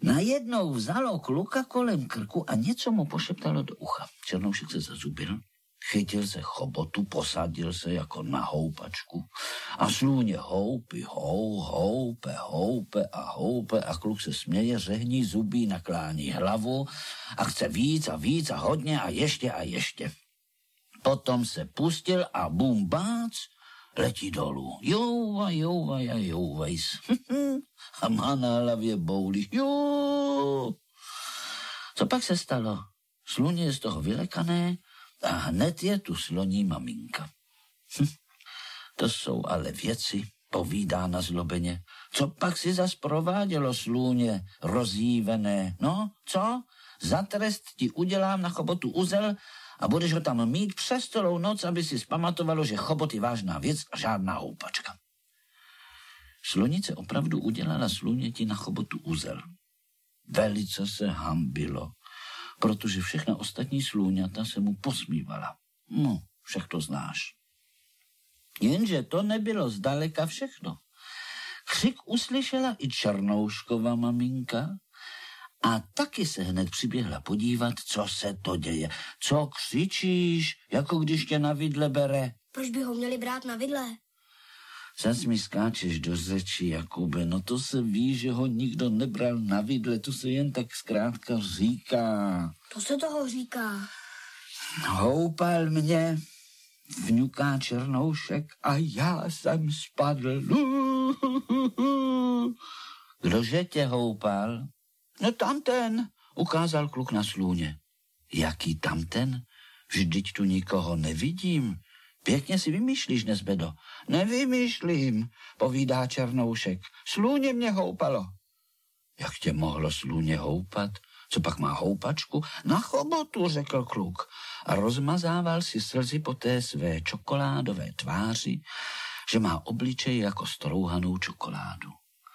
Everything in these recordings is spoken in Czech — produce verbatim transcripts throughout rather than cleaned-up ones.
Najednou vzalo kluka kolem krku a něco mu pošeptalo do ucha. Černoušek se zazubil, chytil se chobotu, posadil se jako na houpačku a slůně houpy, hou, houpe, houpe a houpe a kluk se směje, řehní zubí, naklání hlavu a chce víc a víc a hodně a ještě a ještě. Potom se pustil a bum bác, letí dolů. Jouvaj, jouvaj a jouvajs. A má na hlavě bouli. Jo. Co pak se stalo? Sluně je z toho vylekané a hned je tu sloní maminka. Hm. To jsou ale věci, povídá na zlobeně. Co pak si zas provádělo, slůně rozjívené? No, co? Za trest ti udělám na chobotu uzel a budeš ho tam mít přes celou noc, aby si zpamatovalo, že chobot je vážná věc a žádná houpačka. Slonice opravdu udělala slůněti na chobotu uzel. Velice se hambilo, protože všechna ostatní slůňata se mu posmívala. No, však to znáš. Jenže to nebylo zdaleka všechno. Křik uslyšela i Černouškova maminka a taky se hned přiběhla podívat, co se to děje. Co křičíš, jako když tě na vidle bere? Proč by ho měli brát na vidle? Zas mi skáčeš do řeči, Jakube, no to se ví, že ho nikdo nebral na vidle, to se jen tak zkrátka říká. To se toho říká. Houpal mě, vňuká Černoušek a já jsem spadl. Kdože tě houpal? No tamten, ukázal kluk na slůně. Jaký tamten? Vždyť tu nikoho nevidím. Pěkně si vymýšlíš, Nezbedo. Nevymýšlím, povídá Černoušek. Slůně mě houpalo. Jak tě mohlo slůně houpat? Co pak má houpačku? Na chobotu, řekl kluk. A rozmazával si slzy po té své čokoládové tváři, že má obličej jako strouhanou čokoládu.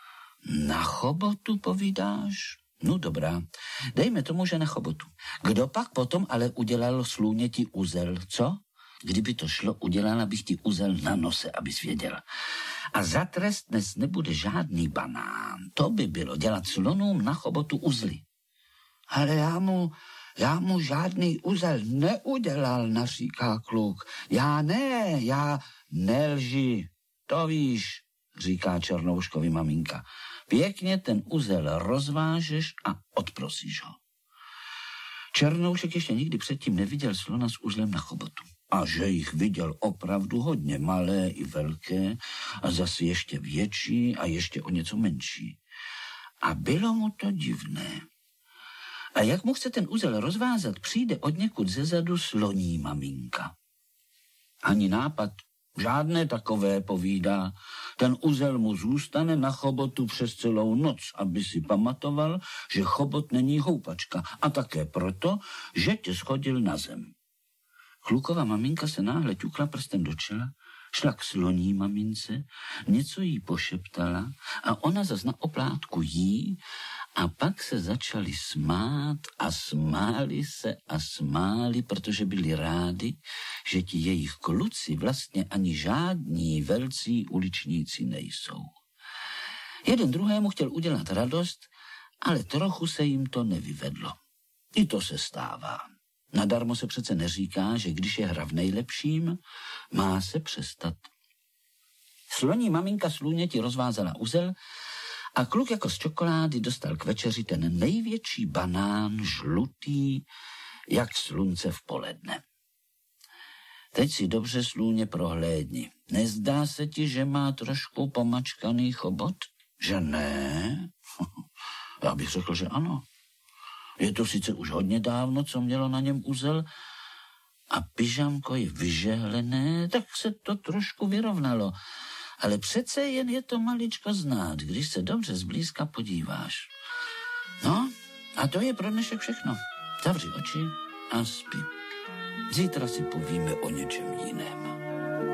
Na chobotu, povídáš? No dobrá, dejme tomu, že na chobotu. Kdo pak potom ale udělal slůněti uzel, co? Kdyby to šlo, udělala bych ti uzel na nose, abys věděl. A za trest dnes nebude žádný banán. To by bylo dělat slonům na chobotu uzly. Ale já mu, já mu žádný uzel neudělal, naříká kluk. Já ne, já nelži. To víš, říká Černouškovi maminka. Pěkně ten uzel rozvážeš a odprosíš ho. Černoušek ještě nikdy předtím neviděl slona s uzlem na chobotu. A že jich viděl opravdu hodně, malé i velké, a zase ještě větší a ještě o něco menší. A bylo mu to divné. A jak mu chce ten uzel rozvázat, přijde od někud zezadu sloní maminka. Ani nápad, žádné takové, povídá. Ten uzel mu zůstane na chobotu přes celou noc, aby si pamatoval, že chobot není houpačka a také proto, že tě schodil na zem. Klukova maminka se náhle ťukla prstem do čela, šla k sloní mamince, něco jí pošeptala a ona zas na oplátku jí a pak se začali smát a smáli se a smáli, protože byli rádi, že ti jejich kluci vlastně ani žádní velcí uličníci nejsou. Jeden druhému chtěl udělat radost, ale trochu se jim to nevyvedlo. I to se stává. Nadarmo se přece neříká, že když je hra v nejlepším, má se přestat. Sloní maminka slůněti rozvázala uzel a kluk jako z čokolády dostal k večeři ten největší banán, žlutý, jak slunce v poledne. Teď si dobře, slůně, prohlédni. Nezdá se ti, že má trošku pomačkaný chobot? Že ne? Já bych řekl, že ano. Je to sice už hodně dávno, co mělo na něm uzel, a pyžamko je vyžehlené, tak se to trošku vyrovnalo. Ale přece jen je to maličko znát, když se dobře zblízka podíváš. No, a to je pro dnešek všechno. Zavři oči a spí. Zítra si povíme o něčem jiném.